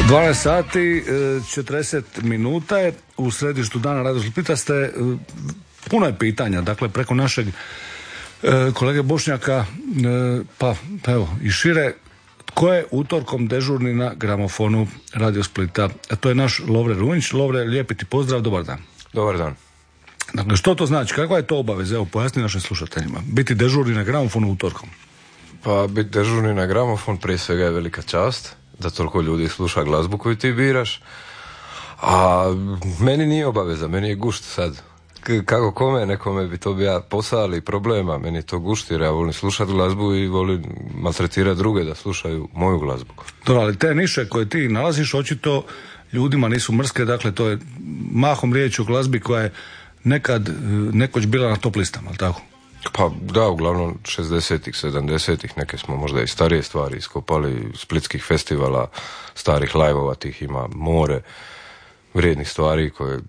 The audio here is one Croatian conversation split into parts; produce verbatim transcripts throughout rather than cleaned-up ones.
dvanaest sati, četrdeset minuta je u središtu dana Radio Splita ste, puno je pitanja, dakle preko našeg kolege Bošnjaka, pa evo i šire, tko je utorkom dežurni na gramofonu Radio Splita? A to je naš Lovre Runjić. Lovre, lijepi ti pozdrav, dobar dan. Dobar dan. Dakle, što to znači? Kakva je to obaveza? Evo, pojasni našim slušateljima. Biti dežurni na gramofonu utorkom. Pa, biti dežurni na gramofon prije svega je velika čast, da toliko ljudi sluša glazbu koju ti biraš. A meni nije obaveza, meni je gušt sad. K- kako kome, nekome bi to bio posao, ali problema. Meni je to gušt jer ja volim slušati glazbu i volim maltretirati druge da slušaju moju glazbu. Dobro, ali te niše koje ti nalaziš očito ljudima nisu mrske, dakle to je mahom riječ o glazbi koja je nekad, nekoć bila na top listama, ali tako? Pa da, uglavnom šezdesetih, sedamdesetih neke smo možda i starije stvari iskopali, splitskih festivala, starih live-ova, tih ima more, vrijednih stvari koje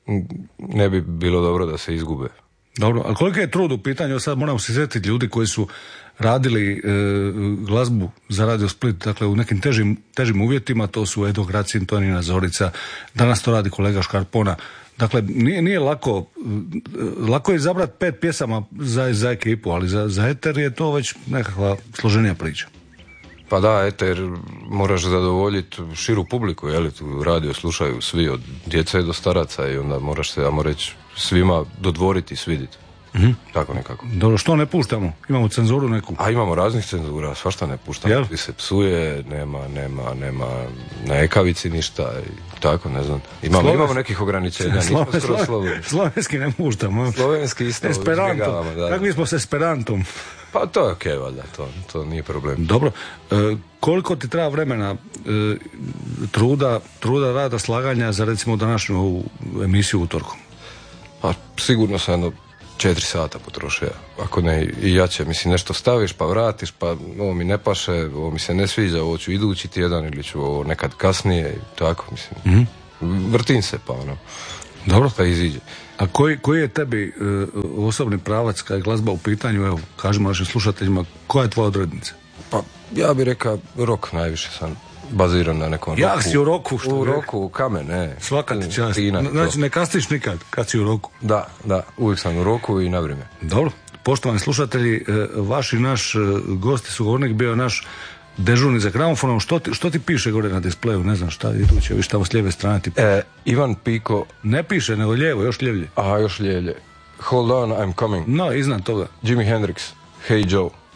ne bi bilo dobro da se izgube. Dobro, ali koliko je trud u pitanju, sad moramo se sjetiti ljudi koji su radili e, glazbu za Radio Split, dakle u nekim težim, težim uvjetima, to su Edo Gracin, Tonina Zorica, danas to radi kolega Škarpona. Dakle, nije, nije lako, lako je izabrati pet pjesama za, za ekipu, ali za, za eter je to već nekakva složenija priča. Pa da, eter moraš zadovoljiti širu publiku, jel, tu radio slušaju svi od djece do staraca i onda moraš se, ajmo reći, svima dodvoriti i svidjeti. Mm-hmm. Tako nekako. Dobro, što ne puštamo? Imamo cenzuru neku? A imamo raznih cenzura, svašta ne puštamo. Jel? Ti se psuje, nema, nema, nema na ekavici ništa i tako, ne znam. Imamo, Sloves... imamo nekih ograničenja, nismo Slove... skoro slobodni. Slovenski ne puštamo. Slovenski isto izbjegavamo, da. Kakvi smo s Esperantom? Pa to je okej, okay, valjda, to, to nije problem. Dobro, e, koliko ti treba vremena, e, truda, truda, rada, slaganja za recimo današnju ovu emisiju utorkom? Pa sigurno sam jedno četiri sata potrošio, ako ne i jače, mislim nešto staviš pa vratiš, pa ovo mi ne paše, ovo mi se ne sviđa, ovo ću idući tjedan ili ću ovo nekad kasnije i tako, mislim. Mm-hmm. Vrtim se pa ono. Dobro. Pa iziđe. A koji, koji je tebi e, osobni pravac kada je glazba u pitanju, evo, kažemo našim slušateljima, koja je tvoja odrednica? Pa ja bih rekao rock, najviše sam baziran na nekom roku. Jak si u roku, što u roku, u kamen, ne. Svaka ti čast. Znači ne kasniš nikad kad si u roku. Da, da, uvijek sam u roku i na vrijeme. Dobro, poštovani slušatelji, vaš i naš gost i sugovornik bio naš dežurni za gramofonom. Što ti, što ti piše gore na displeju? Ne znam šta iduće, viš tamo s lijeve strane ti... E, Ivan Piko... Ne piše, nego lijevo, još ljevlje. Aha, još ljevlje. Hold on, I'm coming. No, iznad toga. Jimi Hendrix, Hey Joe.